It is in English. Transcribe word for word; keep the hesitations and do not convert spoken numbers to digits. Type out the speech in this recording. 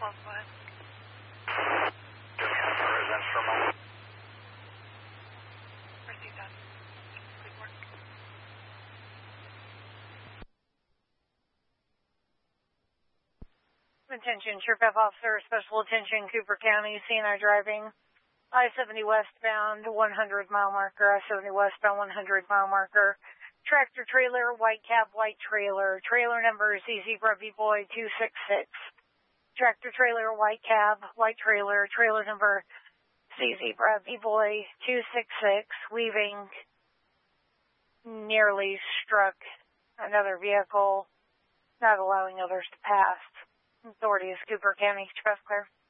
twelve, go ahead. Residence terminal. Receive that. Quick work. Attention, Sheriff Officer, Special Attention, Cooper County, C N I driving. I seventy westbound, one hundred mile marker, I seventy westbound, one hundred mile marker. Tractor trailer, white cab, white trailer. Trailer number is Z Zebra B-Boy two six six. Tractor trailer, white cab, white trailer. Trailer number Z Zebra B-Boy two six six. Weaving nearly struck another vehicle, not allowing others to pass. Authority is Cooper County. Express clear.